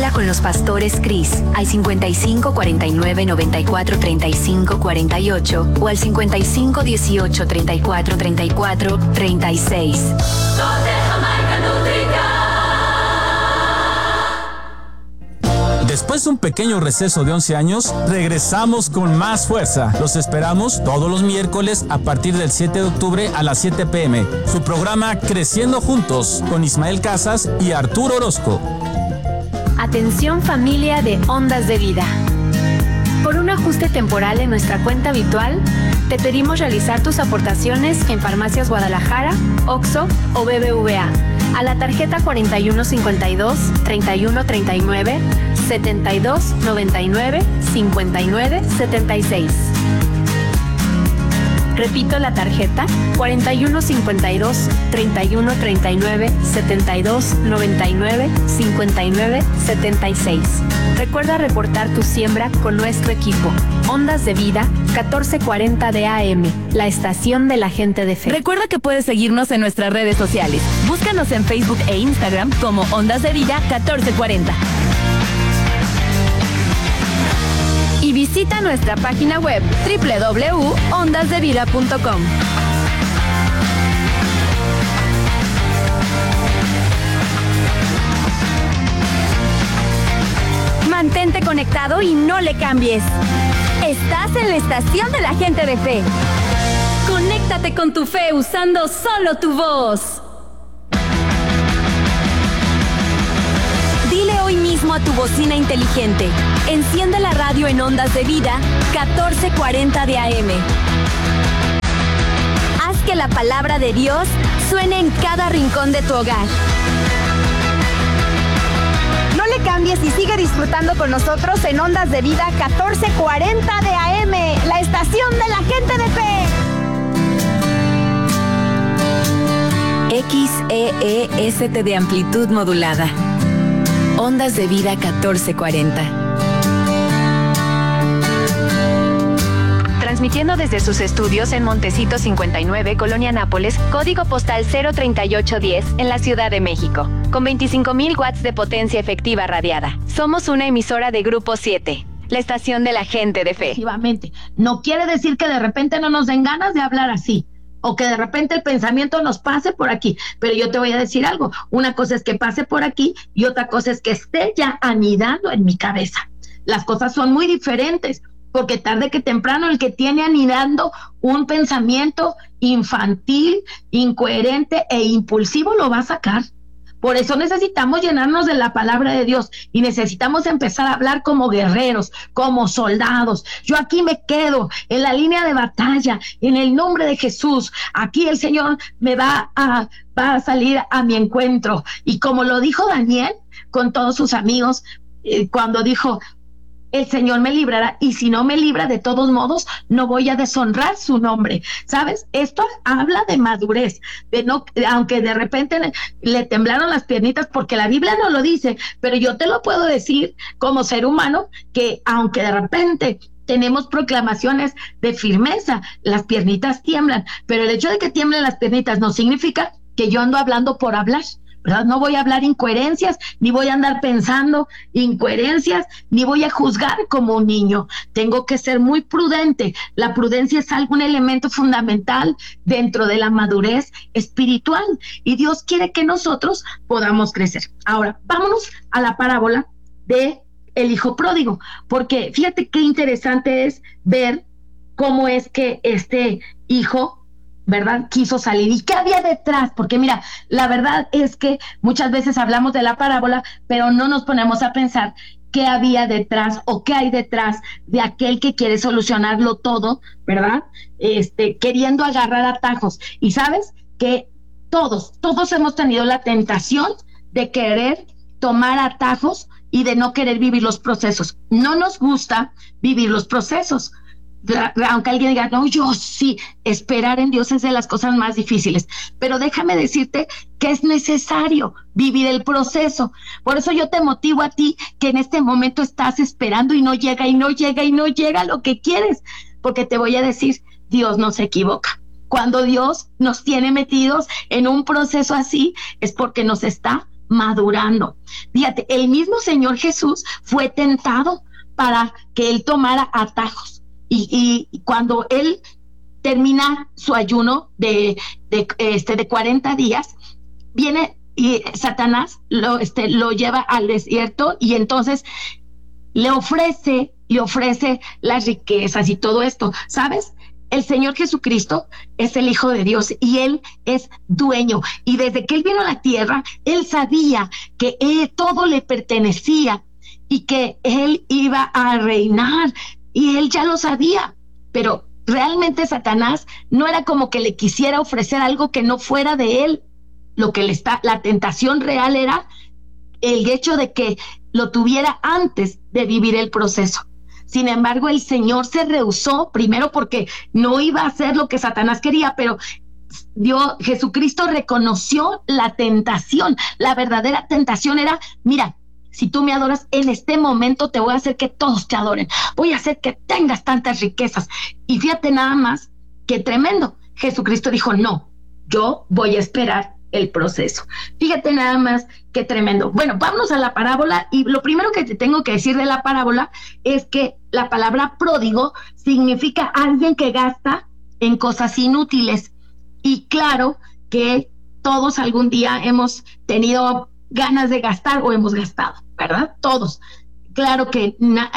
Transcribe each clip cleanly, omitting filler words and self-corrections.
cita con los pastores Cris al 55 49 94 35 48 o al 55 18 34 34 36. Después de un pequeño receso de 11 años, regresamos con más fuerza. Los esperamos todos los miércoles a partir del 7 de octubre a las 7 p.m. Su programa Creciendo Juntos con Ismael Casas y Arturo Orozco. Atención familia de Ondas de Vida. Por un ajuste temporal en nuestra cuenta habitual, te pedimos realizar tus aportaciones en Farmacias Guadalajara, OXXO o BBVA a la tarjeta 4152 3139 7299 5976. Repito la tarjeta 4152 3139 7299 5976. Recuerda reportar tu siembra con nuestro equipo. Ondas de Vida 1440 de AM, la estación de la gente de fe. Recuerda que puedes seguirnos en nuestras redes sociales. Búscanos en Facebook e Instagram como Ondas de Vida 1440. Y visita nuestra página web www.ondasdevida.com. Mantente conectado y no le cambies. Estás en la estación de la gente de fe. Conéctate con tu fe usando solo tu voz. Dile hoy mismo a tu bocina inteligente: enciende la radio en Ondas de Vida 1440 de AM. Haz que la palabra de Dios suene en cada rincón de tu hogar. No le cambies y sigue disfrutando con nosotros en Ondas de Vida 1440 de AM, la estación de la gente de fe. XEEST de amplitud modulada. Ondas de Vida 1440. Transmitiendo desde sus estudios en Montecito 59, Colonia Nápoles, código postal 03810, en la Ciudad de México, con 25,000 watts de potencia efectiva radiada. Somos una emisora de Grupo 7, la estación de la gente de fe. Efectivamente. No quiere decir que de repente no nos den ganas de hablar así, o que de repente el pensamiento nos pase por aquí, pero yo te voy a decir algo. Una cosa es que pase por aquí y otra cosa es que esté ya anidando en mi cabeza. Las cosas son muy diferentes, porque tarde que temprano el que tiene anidando un pensamiento infantil, incoherente e impulsivo lo va a sacar. Por eso necesitamos llenarnos de la palabra de Dios y necesitamos empezar a hablar como guerreros, como soldados. Yo aquí me quedo en la línea de batalla, en el nombre de Jesús. Aquí el Señor me va a salir a mi encuentro. Y como lo dijo Daniel con todos sus amigos, cuando dijo: el Señor me librará, y si no me libra, de todos modos, no voy a deshonrar su nombre. ¿Sabes? Esto habla de madurez, de no, aunque de repente le temblaron las piernitas, porque la Biblia no lo dice, pero yo te lo puedo decir como ser humano, que aunque de repente tenemos proclamaciones de firmeza, las piernitas tiemblan, pero el hecho de que tiemblen las piernitas no significa que yo ando hablando por hablar, ¿verdad? No voy a hablar incoherencias, ni voy a andar pensando incoherencias, ni voy a juzgar como un niño. Tengo que ser muy prudente. La prudencia es un elemento fundamental dentro de la madurez espiritual, y Dios quiere que nosotros podamos crecer. Ahora, vámonos a la parábola de el hijo pródigo, porque fíjate qué interesante es ver cómo es que este hijo, ¿verdad?, quiso salir. ¿Y qué había detrás? Porque mira, la verdad es que muchas veces hablamos de la parábola, pero no nos ponemos a pensar qué había detrás o qué hay detrás de aquel que quiere solucionarlo todo, ¿verdad? Queriendo agarrar atajos. Y sabes que todos hemos tenido la tentación de querer tomar atajos y de no querer vivir los procesos. No nos gusta vivir los procesos. Aunque alguien diga: no, yo sí, esperar en Dios es de las cosas más difíciles, pero déjame decirte que es necesario vivir el proceso. Por eso yo te motivo a ti que en este momento estás esperando y no llega, y no llega, y no llega lo que quieres, porque te voy a decir, Dios no se equivoca. Cuando Dios nos tiene metidos en un proceso así, es porque nos está madurando. Fíjate, el mismo Señor Jesús fue tentado para que él tomara atajos. Y cuando él termina su ayuno de 40 días, viene y Satanás lo lleva al desierto y entonces le ofrece las riquezas y todo esto, ¿sabes? El Señor Jesucristo es el Hijo de Dios y Él es dueño. Y desde que Él vino a la tierra, Él sabía que todo le pertenecía y que Él iba a reinar. Y Él ya lo sabía, pero realmente Satanás no era como que le quisiera ofrecer algo que no fuera de Él. La tentación real era el hecho de que lo tuviera antes de vivir el proceso. Sin embargo, el Señor se rehusó, primero porque no iba a hacer lo que Satanás quería, pero Jesucristo reconoció la tentación. La verdadera tentación era, mira, si tú me adoras, en este momento te voy a hacer que todos te adoren. Voy a hacer que tengas tantas riquezas. Y fíjate nada más, qué tremendo. Jesucristo dijo, no, yo voy a esperar el proceso. Fíjate nada más qué tremendo. Bueno, vámonos a la parábola y lo primero que te tengo que decir de la parábola es que la palabra pródigo significa alguien que gasta en cosas inútiles. Y claro que todos algún día hemos tenido ganas de gastar o hemos gastado, ¿verdad? Todos. Claro que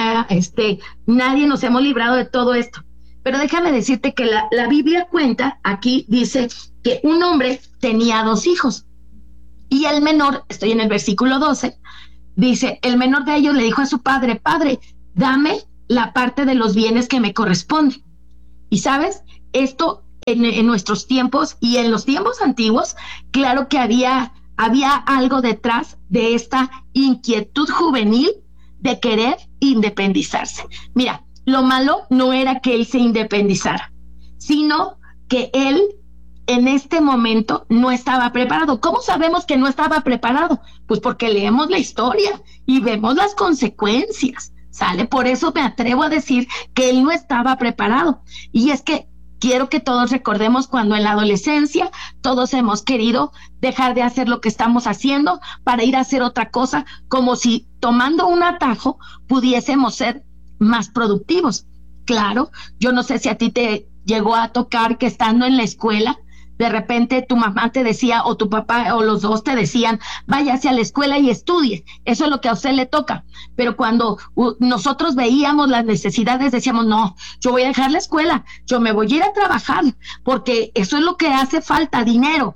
nadie nos hemos librado de todo esto. Pero déjame decirte que la Biblia cuenta, aquí dice que un hombre tenía 2 hijos y el menor, estoy en el versículo 12, dice, el menor de ellos le dijo a su padre, padre, dame la parte de los bienes que me corresponde. Y sabes, esto en nuestros tiempos y en los tiempos antiguos, claro que había algo detrás de esta inquietud juvenil de querer independizarse. Mira, lo malo no era que él se independizara, sino que él en este momento no estaba preparado. ¿Cómo sabemos que no estaba preparado? Pues porque leemos la historia y vemos las consecuencias, ¿sale? Por eso me atrevo a decir que él no estaba preparado. Y es que quiero que todos recordemos cuando en la adolescencia todos hemos querido dejar de hacer lo que estamos haciendo para ir a hacer otra cosa, como si tomando un atajo pudiésemos ser más productivos. Claro, yo no sé si a ti te llegó a tocar que estando en la escuela, de repente tu mamá te decía, o tu papá, o los dos te decían, váyase a la escuela y estudie, eso es lo que a usted le toca. Pero cuando nosotros veíamos las necesidades, decíamos, no, yo voy a dejar la escuela, yo me voy a ir a trabajar, porque eso es lo que hace falta, dinero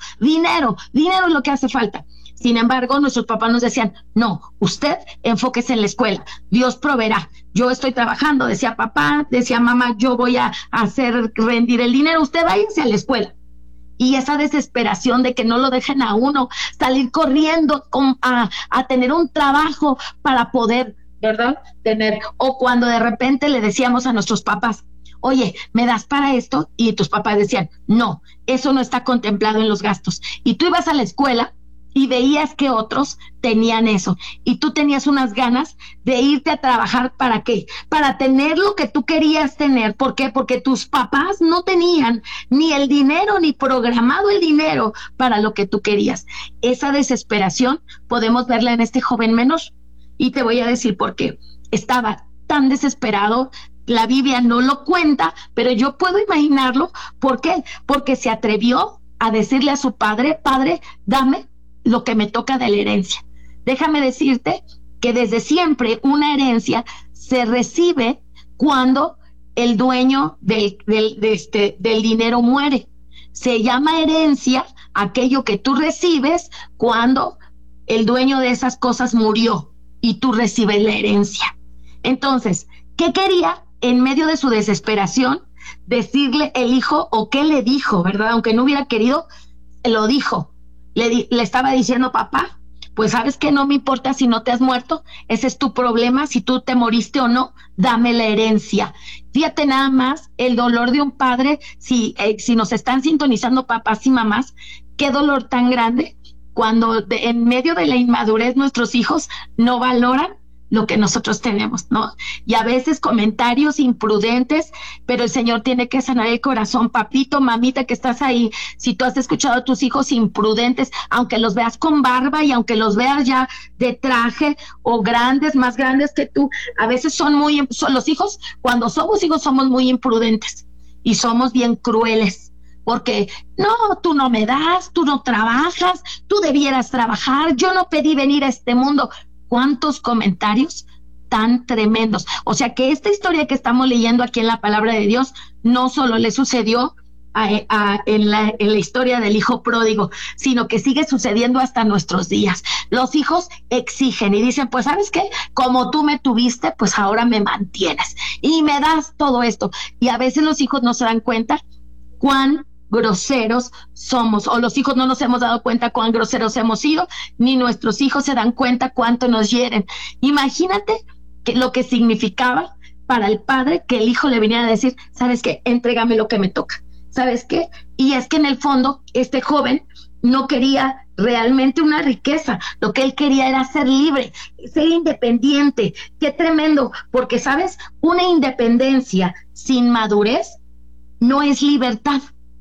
es lo que hace falta. Sin embargo, nuestros papás nos decían, no, usted enfóquese en la escuela, Dios proveerá. Yo estoy trabajando, decía papá, decía mamá, yo voy a hacer rendir el dinero, usted váyase a la escuela. Y esa desesperación de que no lo dejen a uno salir corriendo a tener un trabajo para poder, ¿verdad? O cuando de repente le decíamos a nuestros papás, oye, ¿me das para esto? Y tus papás decían, no, eso no está contemplado en los gastos. Y tú ibas a la escuela y veías que otros tenían eso, y tú tenías unas ganas de irte a trabajar, ¿para qué? Para tener lo que tú querías tener. ¿Por qué? Porque tus papás no tenían ni el dinero, ni programado el dinero para lo que tú querías. Esa desesperación podemos verla en este joven menor, y te voy a decir por qué. Estaba tan desesperado, la Biblia no lo cuenta, pero yo puedo imaginarlo. ¿Por qué? Porque se atrevió a decirle a su padre, padre, dame lo que me toca de la herencia. Déjame decirte que desde siempre una herencia se recibe cuando el dueño del dinero muere. Se llama herencia aquello que tú recibes cuando el dueño de esas cosas murió y tú recibes la herencia. Entonces, ¿qué quería en medio de su desesperación decirle el hijo, o qué le dijo, verdad? Aunque no hubiera querido, lo dijo. Le estaba diciendo, papá, pues sabes que no me importa si no te has muerto, ese es tu problema, si tú te moriste o no, dame la herencia. Fíjate nada más el dolor de un padre, si nos están sintonizando papás y mamás, qué dolor tan grande cuando en medio de la inmadurez nuestros hijos no valoran lo que nosotros tenemos, ¿no? Y a veces comentarios imprudentes, pero el Señor tiene que sanar el corazón. Papito, mamita que estás ahí, si tú has escuchado a tus hijos imprudentes, aunque los veas con barba y aunque los veas ya de traje o grandes, más grandes que tú, a veces son los hijos, cuando somos hijos somos muy imprudentes y somos bien crueles. Porque, no, tú no me das, tú no trabajas, tú debieras trabajar, yo no pedí venir a este mundo. ¿Cuántos comentarios tan tremendos? O sea que esta historia que estamos leyendo aquí en la palabra de Dios no solo le sucedió en la historia del hijo pródigo, sino que sigue sucediendo hasta nuestros días. Los hijos exigen y dicen, pues ¿sabes qué? Como tú me tuviste, pues ahora me mantienes y me das todo esto. Y a veces los hijos no se dan cuenta cuán groseros somos, o los hijos no nos hemos dado cuenta cuán groseros hemos sido, ni nuestros hijos se dan cuenta cuánto nos hieren. Imagínate lo que significaba para el padre que el hijo le viniera a decir, ¿sabes qué? Entrégame lo que me toca. ¿Sabes qué? Y es que en el fondo este joven no quería realmente una riqueza, lo que él quería era ser libre, ser independiente. Qué tremendo, porque ¿sabes? Una independencia sin madurez no es libertad,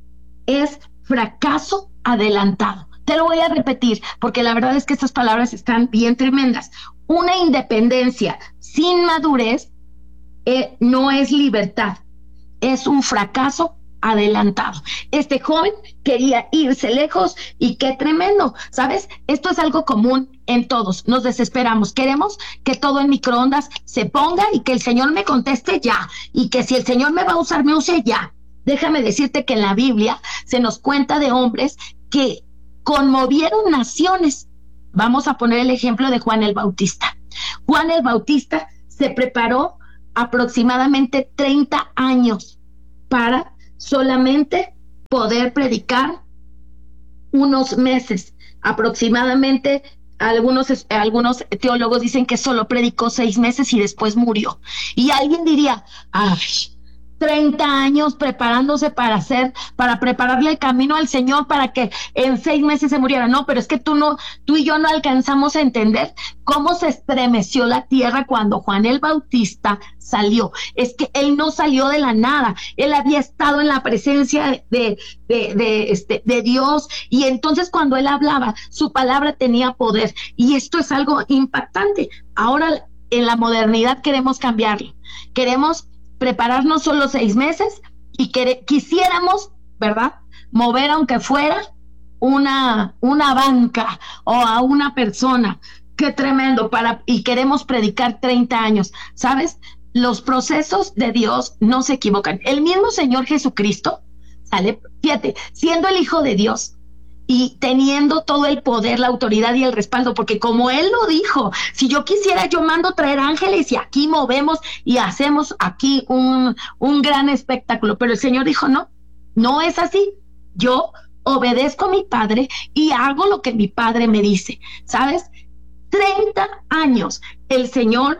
es fracaso adelantado. Te lo voy a repetir, porque la verdad es que estas palabras están bien tremendas. Una independencia sin madurez no es libertad, es un fracaso adelantado. Este joven quería irse lejos y qué tremendo, ¿sabes? Esto es algo común en todos, nos desesperamos, queremos que todo en microondas se ponga y que el Señor me conteste ya, y que si el Señor me va a usar, me use ya. Déjame decirte que en la Biblia se nos cuenta de hombres que conmovieron naciones. Vamos a poner el ejemplo de Juan el Bautista. Juan el Bautista se preparó aproximadamente 30 años para solamente poder predicar unos meses. Aproximadamente algunos teólogos dicen que solo predicó 6 meses y después murió. Y alguien diría, ay, 30 años preparándose para prepararle el camino al Señor para que en 6 meses se muriera. No, pero es que tú y yo no alcanzamos a entender cómo se estremeció la tierra cuando Juan el Bautista salió. Es que él no salió de la nada, él había estado en la presencia de Dios, y entonces cuando él hablaba, su palabra tenía poder, y esto es algo impactante. Ahora en la modernidad queremos cambiarlo, queremos prepararnos solo 6 meses y quisiéramos, ¿verdad?, mover aunque fuera una banca o a una persona. Qué tremendo, y queremos predicar 30 años. ¿Sabes? Los procesos de Dios no se equivocan. El mismo Señor Jesucristo, fíjate, siendo el Hijo de Dios y teniendo todo el poder, la autoridad y el respaldo, porque como Él lo dijo, si yo quisiera, yo mando traer ángeles y aquí movemos y hacemos aquí un gran espectáculo. Pero el Señor dijo, no es así. Yo obedezco a mi Padre y hago lo que mi Padre me dice. ¿Sabes? 30 años, el Señor,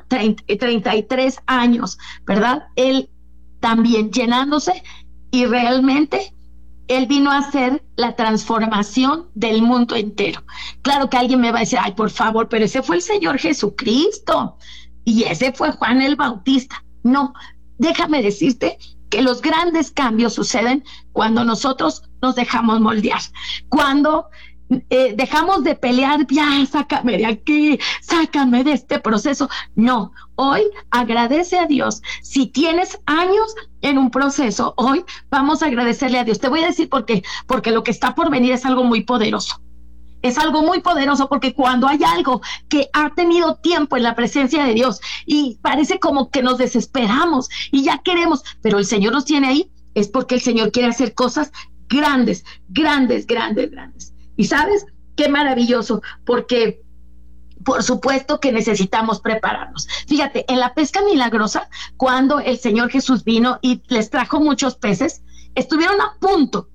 33 años, ¿verdad? Él también llenándose, y realmente Él vino a hacer la transformación del mundo entero. Claro que alguien me va a decir, ay, por favor, pero ese fue el Señor Jesucristo y ese fue Juan el Bautista. No, déjame decirte que los grandes cambios suceden cuando nosotros nos dejamos moldear, cuando dejamos de pelear, ya, sácame de aquí, sácame de este proceso. No, hoy agradece a Dios. Si tienes años en un proceso, hoy vamos a agradecerle a Dios. Te voy a decir por qué, porque lo que está por venir es algo muy poderoso. Es algo muy poderoso, porque cuando hay algo que ha tenido tiempo en la presencia de Dios y parece como que nos desesperamos y ya queremos, pero el Señor nos tiene ahí, es porque el Señor quiere hacer cosas grandes, grandes, grandes, grandes. Y ¿sabes qué maravilloso? Porque por supuesto que necesitamos prepararnos. Fíjate, en la pesca milagrosa, cuando el Señor Jesús vino y les trajo muchos peces, estuvieron a punto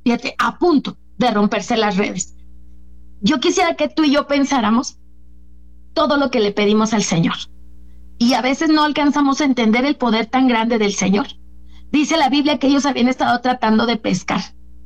de romperse las redes. Yo quisiera que tú y yo pensáramos todo lo que le pedimos al Señor. Y a veces no alcanzamos a entender el poder tan grande del Señor. Dice la Biblia que ellos habían estado tratando de pescar.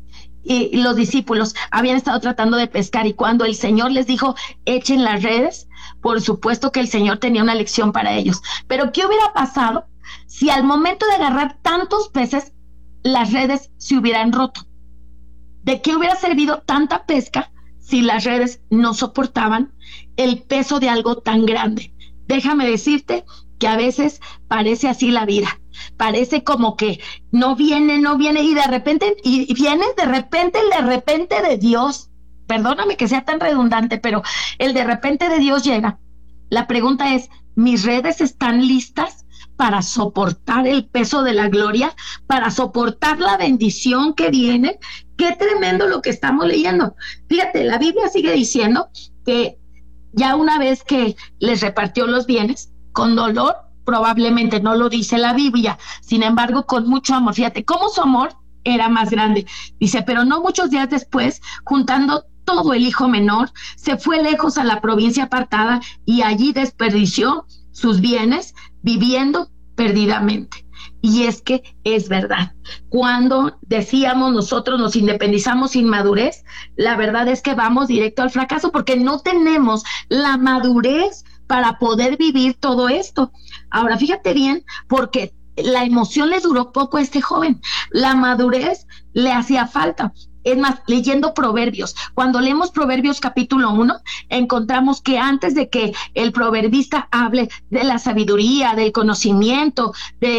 Y los discípulos habían estado tratando de pescar, y cuando el Señor les dijo, echen las redes, por supuesto que el Señor tenía una lección para ellos. Pero ¿qué hubiera pasado si al momento de agarrar tantos peces, las redes se hubieran roto? ¿De qué hubiera servido tanta pesca si las redes no soportaban el peso de algo tan grande? Déjame decirte que a veces parece así la vida. Parece como que no viene, y de repente, y viene de repente de Dios. Perdóname que sea tan redundante, pero el de repente de Dios llega. La pregunta es, ¿mis redes están listas para soportar el peso de la gloria, para soportar la bendición que viene? Qué tremendo lo que estamos leyendo. Fíjate, la Biblia sigue diciendo que ya una vez que les repartió los bienes, con dolor, probablemente no lo dice la Biblia, sin embargo, con mucho amor. Fíjate cómo su amor era más grande. Dice, pero no muchos días después, juntando todo el hijo menor, se fue lejos a la provincia apartada y allí desperdició sus bienes viviendo perdidamente. Y es que es verdad. Cuando decíamos nosotros nos independizamos sin madurez, la verdad es que vamos directo al fracaso porque no tenemos la madurez para poder vivir todo esto. Ahora, fíjate bien, porque la emoción le duró poco a este joven. La madurez le hacía falta. Es más, leyendo Proverbios, cuando leemos Proverbios capítulo 1, encontramos que antes de que el proverbista hable de la sabiduría, del conocimiento,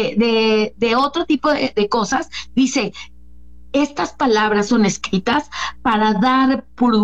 de otro tipo de cosas, dice, estas palabras son escritas para dar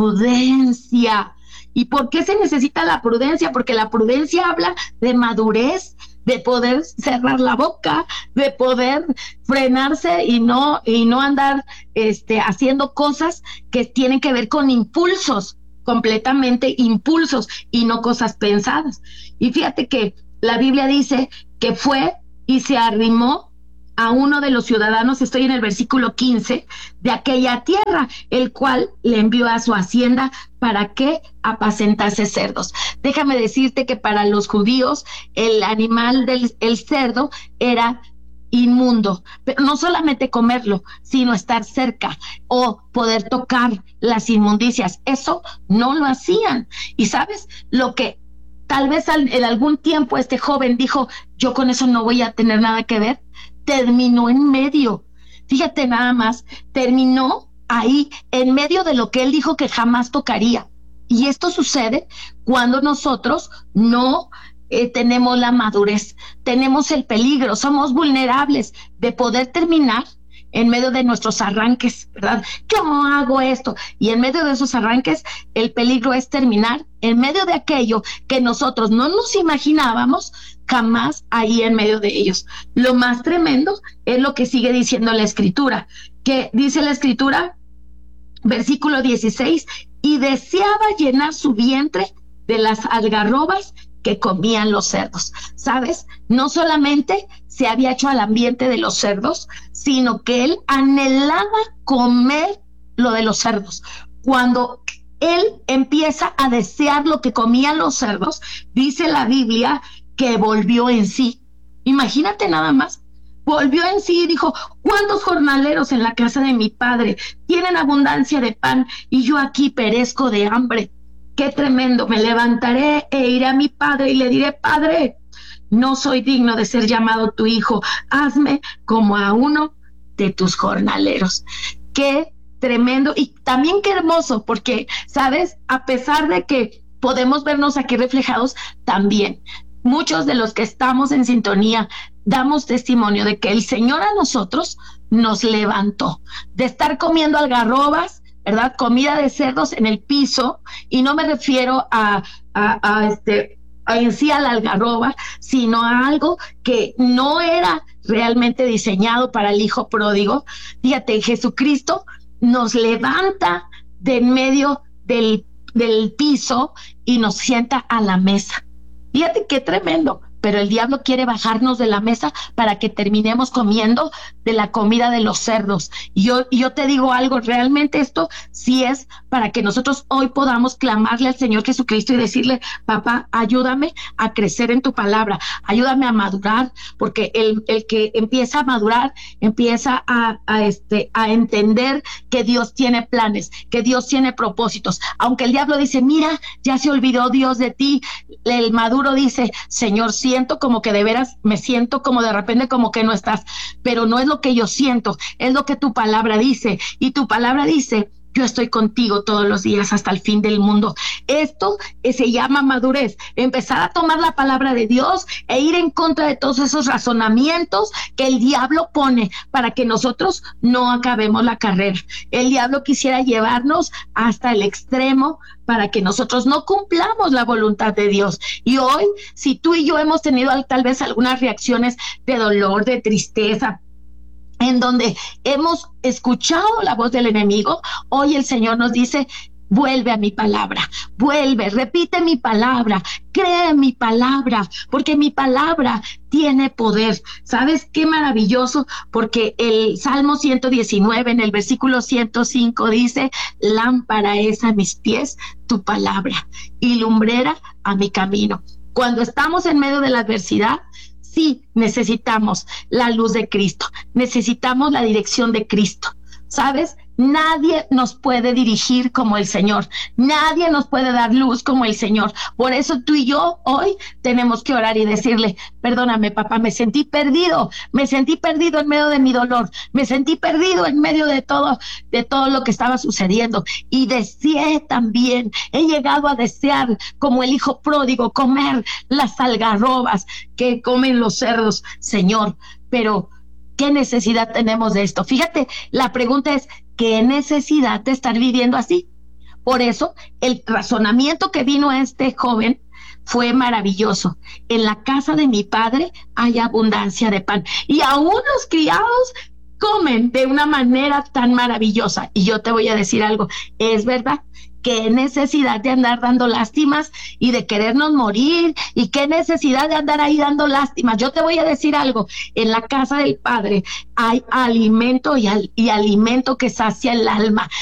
prudencia. ¿Y por qué se necesita la prudencia? Porque la prudencia habla de madurez, de poder cerrar la boca, de poder frenarse y no andar haciendo cosas que tienen que ver con impulsos, completamente impulsos y no cosas pensadas. Y fíjate que la Biblia dice que fue y se arrimó a uno de los ciudadanos, estoy en el versículo 15, de aquella tierra, el cual le envió a su hacienda para que apacentase cerdos. Déjame decirte que para los judíos el animal el cerdo era inmundo, pero no solamente comerlo, sino estar cerca o poder tocar las inmundicias. Eso no lo hacían. Y sabes lo que tal vez en algún tiempo este joven dijo, yo con eso no voy a tener nada que ver. Terminó en medio, fíjate nada más, terminó ahí en medio de lo que él dijo que jamás tocaría. Y esto sucede cuando nosotros no tenemos la madurez, tenemos el peligro, somos vulnerables de poder terminar en medio de nuestros arranques, ¿verdad? ¿Cómo hago esto? Y en medio de esos arranques, el peligro es terminar en medio de aquello que nosotros no nos imaginábamos jamás ahí en medio de ellos. Lo más tremendo es lo que sigue diciendo la Escritura, que dice la Escritura, versículo 16, y deseaba llenar su vientre de las algarrobas que comían los cerdos. ¿Sabes? No solamente se había hecho al ambiente de los cerdos, sino que él anhelaba comer lo de los cerdos. Cuando él empieza a desear lo que comían los cerdos, dice la Biblia que volvió en sí. Imagínate nada más. Volvió en sí y dijo, ¿cuántos jornaleros en la casa de mi padre tienen abundancia de pan y yo aquí perezco de hambre? ¡Qué tremendo! Me levantaré e iré a mi padre y le diré, Padre, no soy digno de ser llamado tu hijo, hazme como a uno de tus jornaleros. ¡Qué tremendo! Y también qué hermoso, porque, ¿sabes? A pesar de que podemos vernos aquí reflejados, también muchos de los que estamos en sintonía damos testimonio de que el Señor a nosotros nos levantó de estar comiendo algarrobas, ¿verdad? Comida de cerdos en el piso, y no me refiero a en sí a la algarroba, sino a algo que no era realmente diseñado para el hijo pródigo. Fíjate, Jesucristo nos levanta de en medio del piso y nos sienta a la mesa. Fíjate qué tremendo. pero el diablo quiere bajarnos de la mesa para que terminemos comiendo de la comida de los cerdos. Y yo te digo algo, realmente esto sí es para que nosotros hoy podamos clamarle al Señor Jesucristo y decirle: papá, ayúdame a crecer en tu palabra, ayúdame a madurar, porque el que empieza a madurar, empieza a entender que Dios tiene planes, que Dios tiene propósitos. Aunque el diablo dice: mira, ya se olvidó Dios de ti, el maduro dice: Señor, siento como que de veras, me siento como de repente como que no estás, pero no es lo que yo siento, es lo que tu palabra dice, y tu palabra dice: yo estoy contigo todos los días hasta el fin del mundo. Esto se llama madurez, empezar a tomar la palabra de Dios e ir en contra de todos esos razonamientos que el diablo pone para que nosotros no acabemos la carrera. El diablo quisiera llevarnos hasta el extremo para que nosotros no cumplamos la voluntad de Dios. Y hoy, si tú y yo hemos tenido tal vez algunas reacciones de dolor, de tristeza, en donde hemos escuchado la voz del enemigo, hoy el Señor nos dice: vuelve a mi palabra, vuelve, repite mi palabra, cree en mi palabra, porque mi palabra tiene poder. ¿Sabes qué maravilloso? Porque el Salmo 119 en el versículo 105 dice: lámpara es a mis pies tu palabra y lumbrera a mi camino. Cuando estamos en medio de la adversidad, sí necesitamos la luz de Cristo, necesitamos la dirección de Cristo. ¿Sabes? Nadie nos puede dirigir como el Señor, nadie nos puede dar luz como el Señor. Por eso tú y yo hoy tenemos que orar y decirle: perdóname, papá, me sentí perdido en medio de mi dolor, me sentí perdido en medio de todo lo que estaba sucediendo, y deseé también, he llegado a desear como el hijo pródigo comer las algarrobas que comen los cerdos, Señor, pero ¿qué necesidad tenemos de esto? Fíjate, la pregunta es: ¿qué necesidad de estar viviendo así? Por eso, el razonamiento que vino a este joven fue maravilloso. En la casa de mi padre hay abundancia de pan, y aún los criados comen de una manera tan maravillosa. Y yo te voy a decir algo, es verdad. ¿Qué necesidad de andar dando lástimas y de querernos morir? ¿Y qué necesidad de andar ahí dando lástimas? Yo te voy a decir algo, en la casa del Padre hay alimento y alimento que sacia el alma.